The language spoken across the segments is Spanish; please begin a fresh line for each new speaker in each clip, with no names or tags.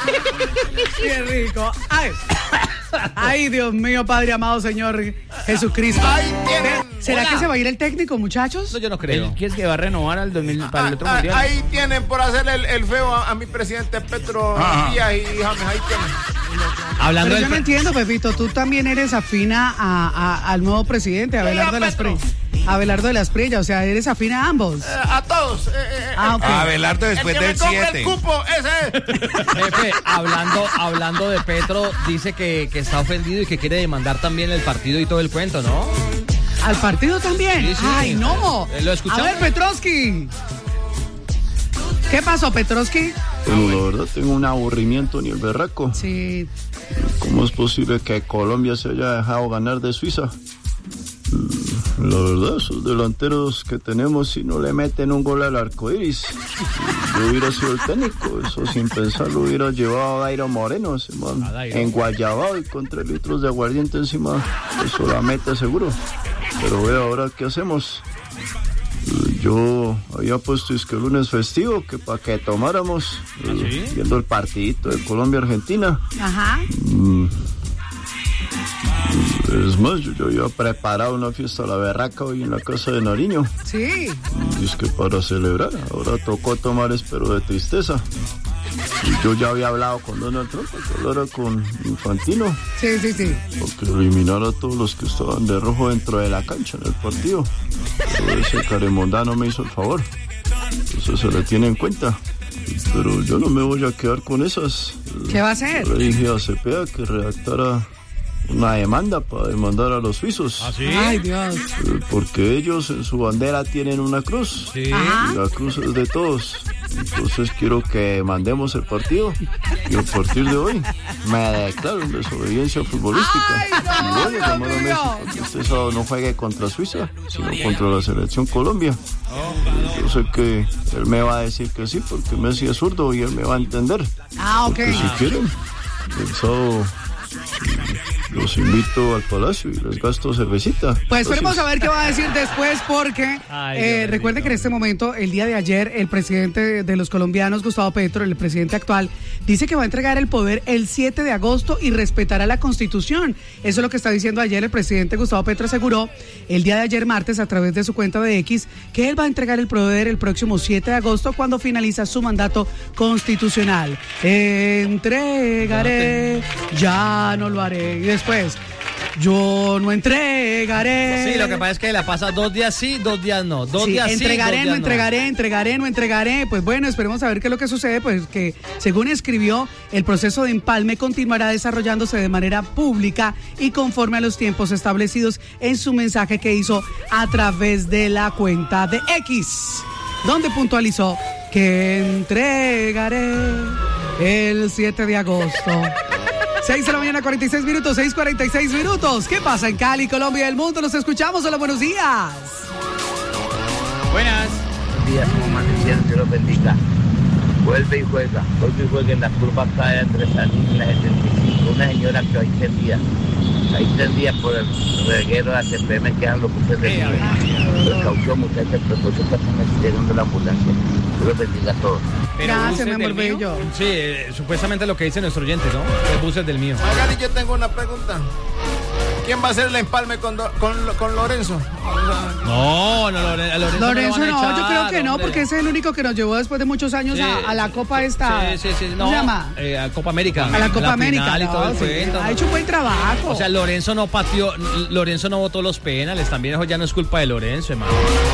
Qué rico. Ay, Dios mío, Padre amado, Señor Jesucristo. ¿Será que se va a ir el técnico, muchachos?
No, yo no creo.
¿Quién es que va a renovar para el otro mundial?
Ahí tienen por hacer el feo a mi presidente Petro Díaz y James, ahí tienen.
Hablando
Pero yo no entiendo, Pepito, tú también eres afina al nuevo presidente, Abelardo de la Espriella, o sea, eres afina a ambos.
A todos.
Okay.
Abelardo después del 7.
El cupo, ese.
Jefe, hablando de Petro, dice que está ofendido y que quiere demandar también el partido y todo el cuento, ¿no?
¿Al partido también?
Sí, sí.
¡Ay, no!
¿Lo escuchamos?
A ver, Petrovsky. ¿Qué pasó, Petrovsky?
Bueno, la verdad tengo un aburrimiento ni el berraco.
Sí.
¿Cómo es posible que Colombia se haya dejado ganar de Suiza? La verdad, esos delanteros que tenemos, si no le meten un gol al arco iris, yo hubiera sido el técnico. Eso sin pensarlo hubiera llevado a Dairo Moreno, enguayabado y con 3 litros de aguardiente encima. Eso la mete seguro. Pero ve ahora qué hacemos. Yo había puesto que el lunes festivo, que para que tomáramos, viendo el partidito de Colombia-Argentina.
Ajá.
Es más, yo había preparado una fiesta a la berraca hoy en la casa de Nariño.
Sí.
Y es que para celebrar, ahora tocó tomar espero de tristeza. Y yo ya había hablado con Donald Trump, para que hablara con Infantino.
Sí.
Para que eliminara a todos los que estaban de rojo dentro de la cancha en el partido. Pero ese caremondano me hizo el favor. Eso se le tiene en cuenta. Pero yo no me voy a quedar con esas.
¿Qué va a hacer?
Le dije a Cepeda que redactara una demanda para demandar a los suizos.
¿Ah, sí?
Ay, Dios.
Porque ellos en su bandera tienen una cruz.
Sí.
Y la cruz es de todos. Entonces quiero que mandemos el partido. Y a partir de hoy me declaro en desobediencia futbolística.
Ay,
y voy a llamar a Messi para que este sábado no juegue contra Suiza, sino contra la selección Colombia. Yo sé que él me va a decir que sí, porque Messi es zurdo y él me va a entender.
Ok.
Porque si quieren, el sábado los invito al Palacio y les gasto cervecita.
Pues esperemos a ver qué va a decir después, porque recuerden que en este momento, el día de ayer, el presidente de los colombianos, Gustavo Petro, el presidente actual, dice que va a entregar el poder el 7 de agosto y respetará la Constitución. Eso es lo que está diciendo ayer el presidente Gustavo Petro. Aseguró el día de ayer martes a través de su cuenta de X que él va a entregar el poder el próximo 7 de agosto cuando finaliza su mandato constitucional. Entregaré, ya no lo haré. Y después, yo no entregaré.
Sí, lo que pasa es que la pasa 2 días sí, 2 días no.
Entregaré, no entregaré. Pues bueno, esperemos a ver qué es lo que sucede. Pues que, según escribió, el proceso de empalme continuará desarrollándose de manera pública y conforme a los tiempos establecidos en su mensaje que hizo a través de la cuenta de X, donde puntualizó que entregaré el 7 de agosto. 6 de la mañana, 46 minutos, 6:46 minutos. ¿Qué pasa en Cali, Colombia y el mundo? Los escuchamos. Hola, buenos días.
Buenas.
Buenos días, como amanecieron, Dios los bendiga. Vuelve y juega en la curva acá de Andrés Salín, la 75. Una señora que ahí tendía por el reguero de la CPM, quedan los buses de precaución, muchachos, precaución para que me llegando la ambulancia. Dios los bendiga a todos.
Gracias, mi amor bello.
Sí, supuestamente lo que dice nuestro oyente, ¿no? El bus es del mío.
Gary, yo tengo una pregunta. ¿Quién va a hacer el empalme con Lorenzo?
No,
Lorenzo no, yo creo que no, porque ese es el único que nos llevó después de muchos años a la Copa esta.
Sí,
¿Cómo se llama?
A Copa América.
A la Copa América.
Y todo el cuento,
ha hecho un buen trabajo.
O sea, Lorenzo no botó los penales, también eso ya no es culpa de Lorenzo, hermano.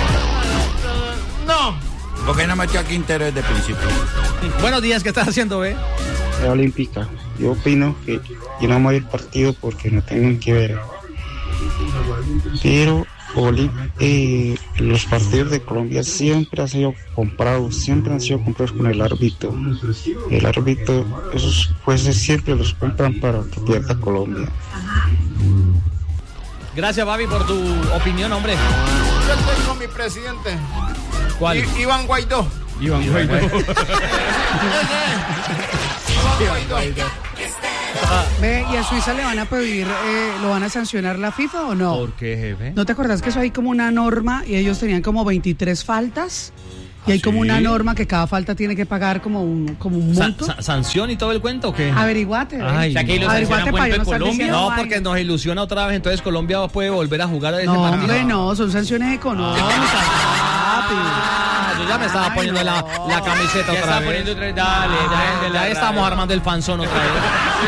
No.
¿Por qué no metió a Quintero desde el principio?
Buenos días, ¿qué estás haciendo, ve?
La Olímpica. Yo opino que yo no voy al partido porque no tengo que ver. Pero los partidos de Colombia siempre han sido comprados con el árbitro. El árbitro, esos jueces siempre los compran para que pierda Colombia.
Gracias, Babi, por tu opinión, hombre.
Yo estoy con mi presidente.
¿Cuál?
Iván Guaidó.
Iván Guaidó.
Ve, ¿y a Suiza le van a pedir, lo van a sancionar la FIFA o no?
¿Por qué, jefe?
¿No te acordás que eso hay como una norma y ellos tenían como 23 faltas? Y hay como una norma que cada falta tiene que pagar como un monto.
¿Sanción y todo el cuento o qué?
Averiguate.
Ay,
O sea, que lo sancionan por ejemplo en Colombia.
No, porque nos ilusiona otra vez, entonces Colombia puede volver a jugar a ese
No,
partido.
hombre, no, son sanciones económicas.
Yo ya me estaba poniendo la camiseta
Ya
otra
estaba
vez.
poniendo otra vez. Dale,
Ya estamos armando el panzón otra vez.